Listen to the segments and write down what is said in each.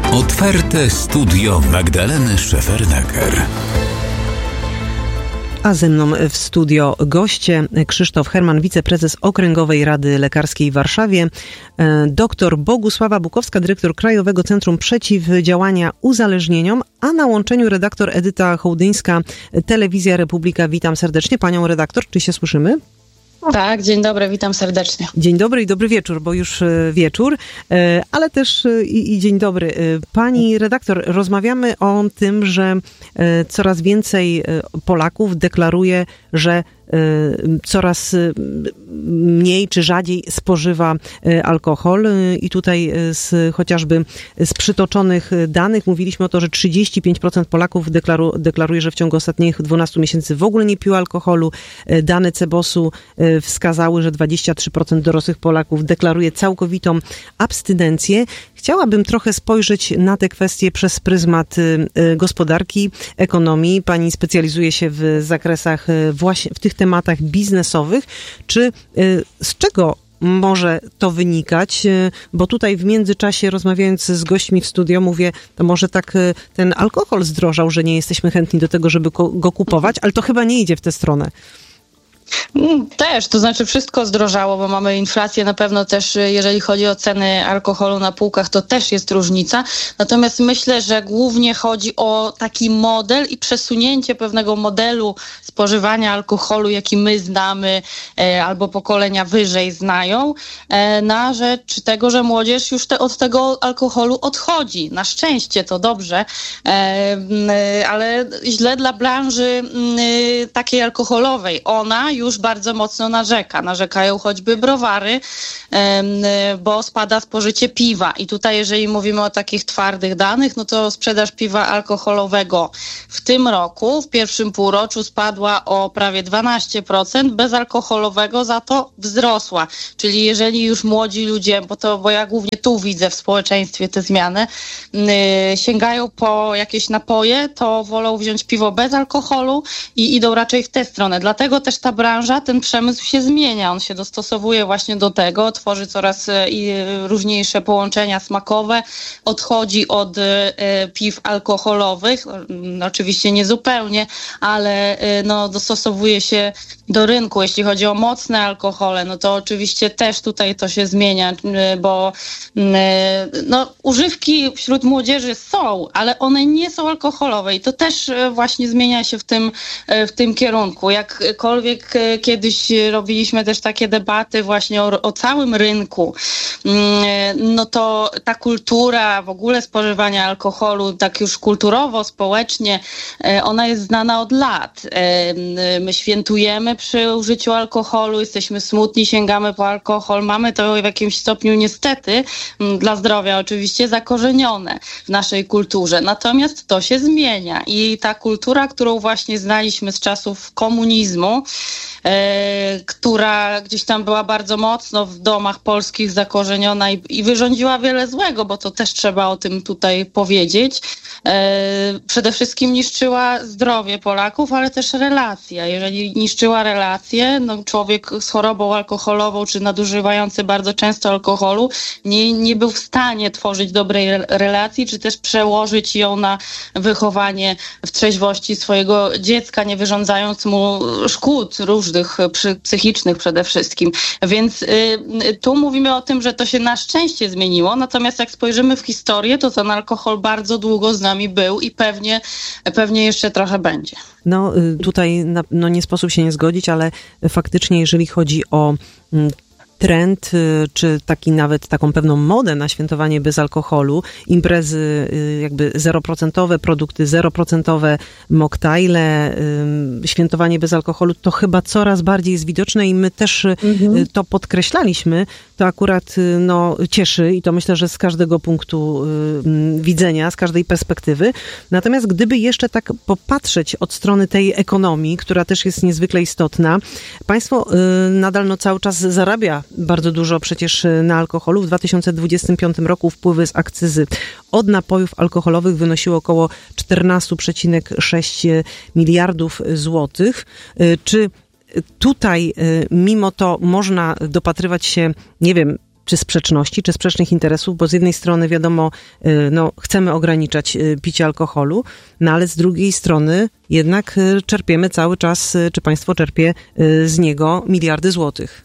Otwarte studio Magdaleny Szefernaker. A ze mną w studio goście Krzysztof Herman, wiceprezes Okręgowej Rady Lekarskiej w Warszawie, dr Bogusława Bukowska, dyrektor Krajowego Centrum Przeciwdziałania Uzależnieniom, a na łączeniu redaktor Edyta Hołdyńska, Telewizja Republika. Witam serdecznie panią redaktor. Czy się słyszymy? Tak, dzień dobry, witam serdecznie. Dzień dobry i dobry wieczór, bo już wieczór, ale też i dzień dobry. Pani redaktor, rozmawiamy o tym, że coraz więcej Polaków deklaruje, że coraz mniej czy rzadziej spożywa alkohol i tutaj chociażby z przytoczonych danych mówiliśmy o to, że 35% Polaków deklaruje, że w ciągu ostatnich 12 miesięcy w ogóle nie piło alkoholu. Dane CBOS-u wskazały, że 23% dorosłych Polaków deklaruje całkowitą abstynencję. Chciałabym trochę spojrzeć na te kwestie przez pryzmat gospodarki, ekonomii. Pani specjalizuje się w zakresach właśnie w tych tematach biznesowych. Czy z czego może to wynikać? Bo tutaj w międzyczasie, rozmawiając z gośćmi w studio, mówię, to może tak ten alkohol zdrożał, że nie jesteśmy chętni do tego, żeby go kupować, ale to chyba nie idzie w tę stronę. Też, to znaczy wszystko zdrożało, bo mamy inflację na pewno też, jeżeli chodzi o ceny alkoholu na półkach, to też jest różnica. Natomiast myślę, że głównie chodzi o taki model i przesunięcie pewnego modelu spożywania alkoholu, jaki my znamy albo pokolenia wyżej znają, na rzecz tego, że młodzież już od tego alkoholu odchodzi. Na szczęście to dobrze, ale źle dla branży takiej alkoholowej. Ona już bardzo mocno narzekają choćby browary, bo spada spożycie piwa. I tutaj, jeżeli mówimy o takich twardych danych, no to sprzedaż piwa alkoholowego w tym roku, w pierwszym półroczu spadła o prawie 12%, bezalkoholowego za to wzrosła. Czyli jeżeli już młodzi ludzie, bo ja głównie tu widzę w społeczeństwie te zmiany, sięgają po jakieś napoje, to wolą wziąć piwo bez alkoholu i idą raczej w tę stronę. Dlatego też ta branża, ten przemysł się zmienia. On się dostosowuje właśnie do tego, tworzy coraz różniejsze połączenia smakowe, odchodzi od piw alkoholowych, oczywiście nie zupełnie, ale dostosowuje się do rynku. Jeśli chodzi o mocne alkohole, no to oczywiście też tutaj to się zmienia, bo używki wśród młodzieży są, ale one nie są alkoholowe i to też właśnie zmienia się w tym kierunku. Jakkolwiek kiedyś robiliśmy też takie debaty właśnie o całym rynku, no to ta kultura w ogóle spożywania alkoholu, tak już kulturowo, społecznie, ona jest znana od lat. My świętujemy przy użyciu alkoholu, jesteśmy smutni, sięgamy po alkohol, mamy to w jakimś stopniu niestety, dla zdrowia oczywiście, zakorzenione w naszej kulturze. Natomiast to się zmienia i ta kultura, którą właśnie znaliśmy z czasów komunizmu, która gdzieś tam była bardzo mocno w domach polskich zakorzeniona i wyrządziła wiele złego, bo to też trzeba o tym tutaj powiedzieć. Przede wszystkim niszczyła zdrowie Polaków, ale też relacje. Jeżeli niszczyła relacje, człowiek z chorobą alkoholową czy nadużywający bardzo często alkoholu nie był w stanie tworzyć dobrej relacji, czy też przełożyć ją na wychowanie w trzeźwości swojego dziecka, nie wyrządzając mu szkód różnych, psychicznych przede wszystkim. Więc tu mówimy o tym, że to się na szczęście zmieniło, natomiast jak spojrzymy w historię, to ten alkohol bardzo długo z nami był i pewnie jeszcze trochę będzie. Tutaj nie sposób się nie zgodzić, ale faktycznie jeżeli chodzi o trend, czy taką pewną modę na świętowanie bez alkoholu, imprezy jakby 0%, produkty 0%, moktajle, świętowanie bez alkoholu, to chyba coraz bardziej jest widoczne i my też to podkreślaliśmy. To akurat cieszy i to myślę, że z każdego punktu widzenia, z każdej perspektywy. Natomiast gdyby jeszcze tak popatrzeć od strony tej ekonomii, która też jest niezwykle istotna, państwo nadal cały czas zarabia bardzo dużo przecież na alkoholu. W 2025 roku wpływy z akcyzy od napojów alkoholowych wynosiły około 14,6 miliardów złotych. Czy tutaj mimo to można dopatrywać się, nie wiem, czy sprzeczności, czy sprzecznych interesów, bo z jednej strony wiadomo, chcemy ograniczać picie alkoholu, no ale z drugiej strony jednak czerpiemy cały czas, czy państwo czerpie z niego miliardy złotych.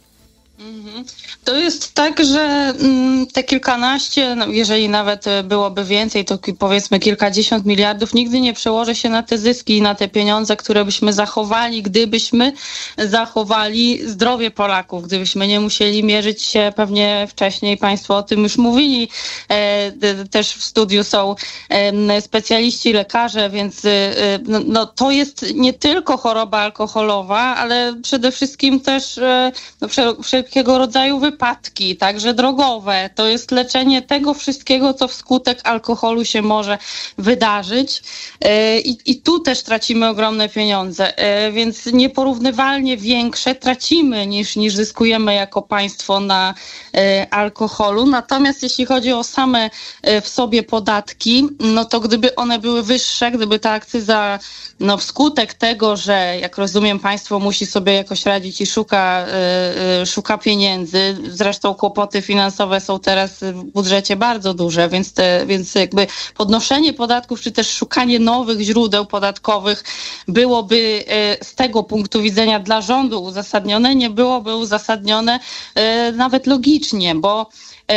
To jest tak, że te kilkanaście, jeżeli nawet byłoby więcej, to powiedzmy kilkadziesiąt miliardów nigdy nie przełoży się na te zyski i na te pieniądze, które byśmy zachowali, gdybyśmy zachowali zdrowie Polaków, gdybyśmy nie musieli mierzyć się pewnie wcześniej, państwo o tym już mówili, też w studiu są specjaliści, lekarze, więc to jest nie tylko choroba alkoholowa, ale przede wszystkim też wszelkiego rodzaju wypadki, także drogowe. To jest leczenie tego wszystkiego, co wskutek alkoholu się może wydarzyć. I tu też tracimy ogromne pieniądze, więc nieporównywalnie większe tracimy niż zyskujemy jako państwo na alkoholu. Natomiast jeśli chodzi o same w sobie podatki, no to gdyby one były wyższe, gdyby ta akcyza wskutek tego, że jak rozumiem państwo musi sobie jakoś radzić i szuka pieniędzy, zresztą kłopoty finansowe są teraz w budżecie bardzo duże, więc jakby podnoszenie podatków, czy też szukanie nowych źródeł podatkowych byłoby z tego punktu widzenia dla rządu uzasadnione, nie byłoby uzasadnione nawet logicznie, bo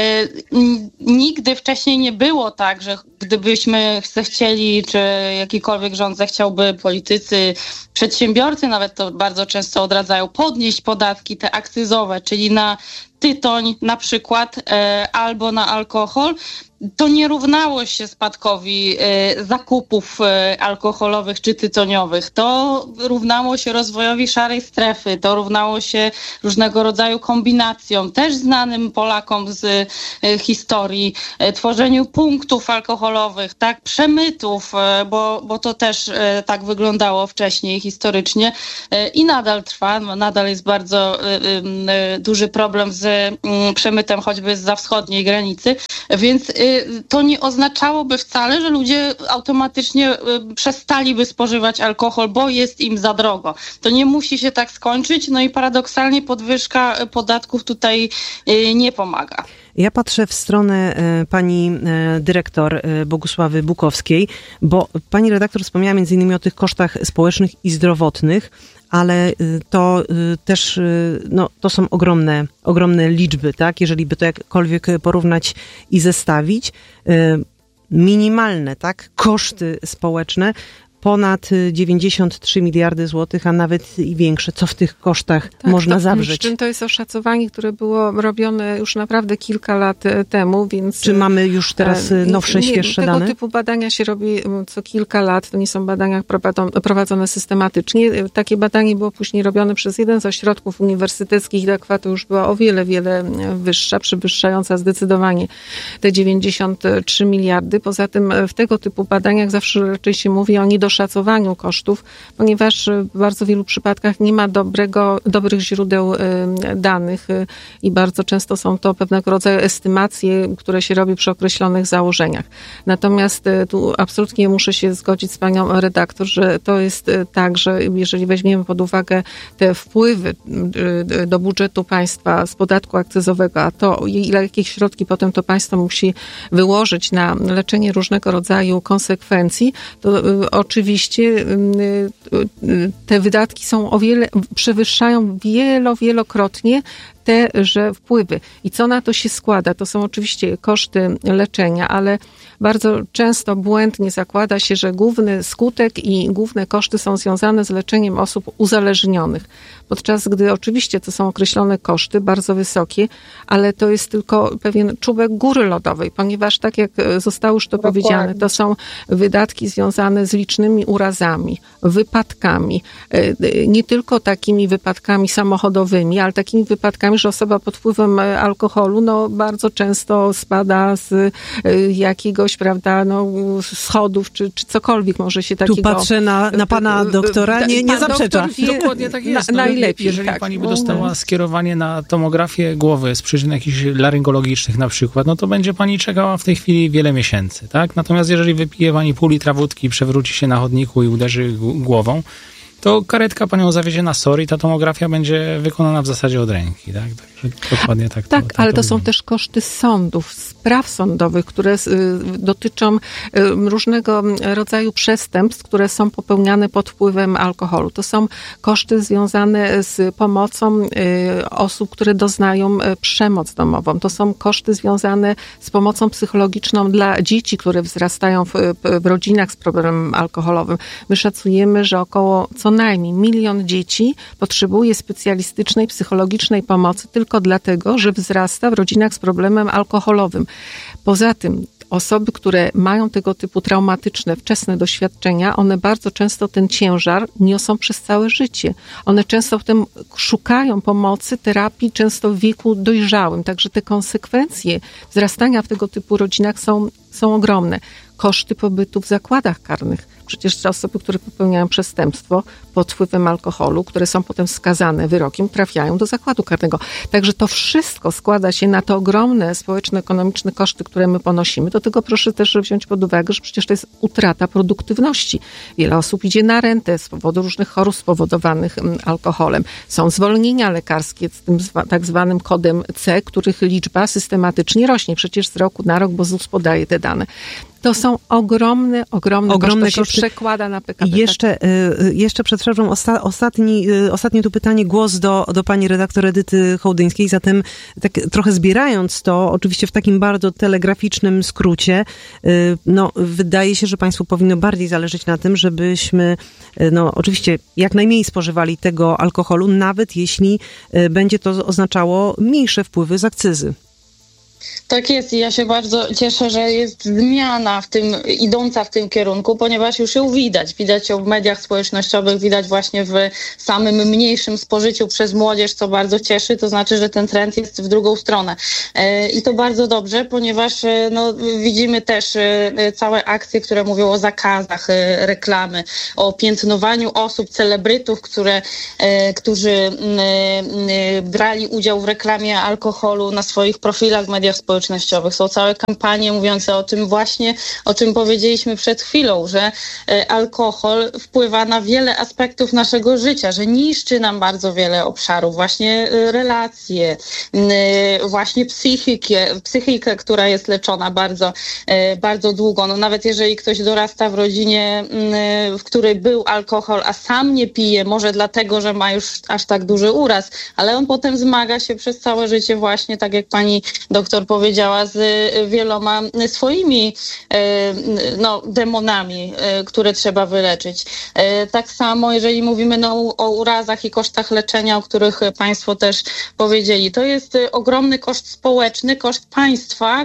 nigdy wcześniej nie było tak, że gdybyśmy zechcieli, czy jakikolwiek rząd zechciałby, politycy, przedsiębiorcy nawet to bardzo często odradzają, podnieść podatki te akcyzowe, czyli na tytoń na przykład albo na alkohol, to nie równało się spadkowi zakupów alkoholowych czy tytoniowych. To równało się rozwojowi szarej strefy, to równało się różnego rodzaju kombinacjom, też znanym Polakom z historii, tworzeniu punktów alkoholowych, tak, przemytów, bo to też tak wyglądało wcześniej historycznie i nadal trwa, nadal jest bardzo duży problem z przemytem choćby zza wschodniej granicy, więc to nie oznaczałoby wcale, że ludzie automatycznie przestaliby spożywać alkohol, bo jest im za drogo. To nie musi się tak skończyć, no i paradoksalnie podwyżka podatków tutaj nie pomaga. Ja patrzę w stronę pani dyrektor Bogusławy Bukowskiej, bo pani redaktor wspomniała między innymi o tych kosztach społecznych i zdrowotnych, ale to też, to są ogromne liczby, tak? Jeżeli by to jakkolwiek porównać i zestawić, minimalne, tak? Koszty społeczne ponad 93 miliardy złotych, a nawet i większe. Co w tych kosztach można zawrzeć? To jest oszacowanie, które było robione już naprawdę kilka lat temu, więc... Czy mamy już teraz nowsze, świeższe dane? Tego typu badania się robi co kilka lat. To nie są badania prowadzone systematycznie. Takie badanie było później robione przez jeden z ośrodków uniwersyteckich i ta kwota już była o wiele, wiele wyższa, przewyższająca zdecydowanie te 93 miliardy. Poza tym w tego typu badaniach zawsze raczej się mówi o doszacowaniu kosztów, ponieważ w bardzo wielu przypadkach nie ma dobrych źródeł danych i bardzo często są to pewnego rodzaju estymacje, które się robi przy określonych założeniach. Natomiast tu absolutnie muszę się zgodzić z panią redaktor, że to jest tak, że jeżeli weźmiemy pod uwagę te wpływy do budżetu państwa z podatku akcyzowego, a to jakie środki potem to państwo musi wyłożyć na leczenie różnego rodzaju konsekwencji, to oczywiście te wydatki są przewyższają wielokrotnie że wpływy. I co na to się składa? To są oczywiście koszty leczenia, ale bardzo często błędnie zakłada się, że główny skutek i główne koszty są związane z leczeniem osób uzależnionych. Podczas gdy oczywiście to są określone koszty, bardzo wysokie, ale to jest tylko pewien czubek góry lodowej, ponieważ tak jak zostało już to powiedziane, to są wydatki związane z licznymi urazami, wypadkami, nie tylko takimi wypadkami samochodowymi, ale takimi wypadkami, że osoba pod wpływem alkoholu bardzo często spada z jakiegoś, schodów, czy cokolwiek może się takiego... Tu patrzę na pana doktora, nie zaprzecza. Dokładnie tak jest. Najlepiej. Jeżeli pani by dostała skierowanie na tomografię głowy z przyczyn jakichś laryngologicznych na przykład, no to będzie pani czekała w tej chwili wiele miesięcy, tak? Natomiast jeżeli wypije pani pół litra wódki, przewróci się na chodniku i uderzy głową, to karetka panią zawiezie na SOR i ta tomografia będzie wykonana w zasadzie od ręki, tak? Dokładnie tak. Tak, ale to są też koszty sądów, spraw sądowych, które dotyczą różnego rodzaju przestępstw, które są popełniane pod wpływem alkoholu. To są koszty związane z pomocą osób, które doznają przemoc domową. To są koszty związane z pomocą psychologiczną dla dzieci, które wzrastają w rodzinach z problemem alkoholowym. My szacujemy, że około co najmniej 1 milion dzieci potrzebuje specjalistycznej, psychologicznej pomocy tylko dlatego, że wzrasta w rodzinach z problemem alkoholowym. Poza tym osoby, które mają tego typu traumatyczne, wczesne doświadczenia, one bardzo często ten ciężar niosą przez całe życie. One często w tym szukają pomocy, terapii, często w wieku dojrzałym. Także te konsekwencje wzrastania w tego typu rodzinach są ogromne. Koszty pobytu w zakładach karnych. Przecież te osoby, które popełniają przestępstwo pod wpływem alkoholu, które są potem skazane wyrokiem, trafiają do zakładu karnego. Także to wszystko składa się na te ogromne społeczno-ekonomiczne koszty, które my ponosimy. Do tego proszę też wziąć pod uwagę, że przecież to jest utrata produktywności. Wiele osób idzie na rentę z powodu różnych chorób spowodowanych alkoholem. Są zwolnienia lekarskie z tym tak zwanym kodem C, których liczba systematycznie rośnie. Przecież z roku na rok, bo ZUS podaje te dane. To są ogromne koszty. Się przekłada na PKB. Jeszcze przepraszam, ostatnie tu pytanie, głos do pani redaktor Edyty Hołdyńskiej, zatem tak trochę zbierając to, oczywiście w takim bardzo telegraficznym skrócie, wydaje się, że państwu powinno bardziej zależeć na tym, żebyśmy oczywiście jak najmniej spożywali tego alkoholu, nawet jeśli będzie to oznaczało mniejsze wpływy z akcyzy. Tak jest i ja się bardzo cieszę, że jest zmiana idąca w tym kierunku, ponieważ już ją widać. Widać ją w mediach społecznościowych, widać właśnie w samym mniejszym spożyciu przez młodzież, co bardzo cieszy. To znaczy, że ten trend jest w drugą stronę. I to bardzo dobrze, ponieważ widzimy też całe akcje, które mówią o zakazach reklamy, o piętnowaniu osób, celebrytów, którzy brali udział w reklamie alkoholu na swoich profilach w mediach społecznościowych. Są całe kampanie mówiące o tym właśnie, o czym powiedzieliśmy przed chwilą, że alkohol wpływa na wiele aspektów naszego życia, że niszczy nam bardzo wiele obszarów, właśnie relacje, właśnie psychikę, która jest leczona bardzo, bardzo długo. Nawet jeżeli ktoś dorasta w rodzinie, w której był alkohol, a sam nie pije, może dlatego, że ma już aż tak duży uraz, ale on potem zmaga się przez całe życie właśnie, tak jak pani doktor powiedziała, z wieloma swoimi demonami, które trzeba wyleczyć. Tak samo, jeżeli mówimy o urazach i kosztach leczenia, o których państwo też powiedzieli, to jest ogromny koszt społeczny, koszt państwa,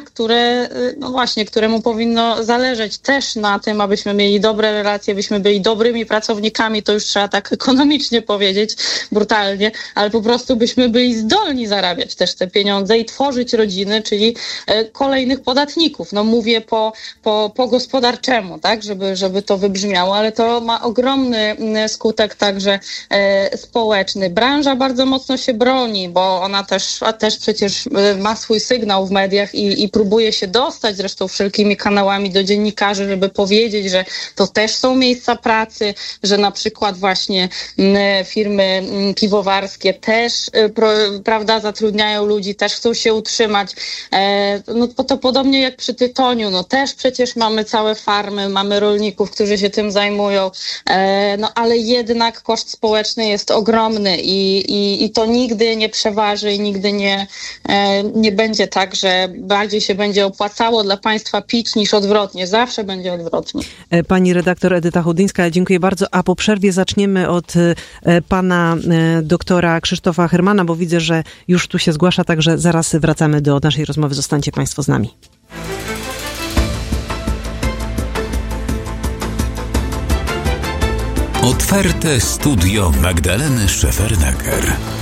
któremu powinno zależeć też na tym, abyśmy mieli dobre relacje, abyśmy byli dobrymi pracownikami, to już trzeba tak ekonomicznie powiedzieć, brutalnie, ale po prostu byśmy byli zdolni zarabiać też te pieniądze i tworzyć rodziny, czyli kolejnych podatników. Mówię po gospodarczemu, tak, żeby to wybrzmiało, ale to ma ogromny skutek także społeczny. Branża bardzo mocno się broni, bo ona też przecież ma swój sygnał w mediach i próbuje się dostać zresztą wszelkimi kanałami do dziennikarzy, żeby powiedzieć, że to też są miejsca pracy, że na przykład właśnie firmy piwowarskie też zatrudniają ludzi, też chcą się utrzymać. To podobnie jak przy tytoniu, też przecież mamy całe farmy, mamy rolników, którzy się tym zajmują, ale jednak koszt społeczny jest ogromny i to nigdy nie przeważy i nigdy nie będzie tak, że bardziej się będzie opłacało dla państwa pić niż odwrotnie. Zawsze będzie odwrotnie. Pani redaktor Edyta Hołdyńska, dziękuję bardzo, a po przerwie zaczniemy od pana doktora Krzysztofa Hermana, bo widzę, że już tu się zgłasza, także zaraz wracamy do naszej rozmowy. Zostańcie państwo z nami. Otwarte studio Magdaleny Szefernaker.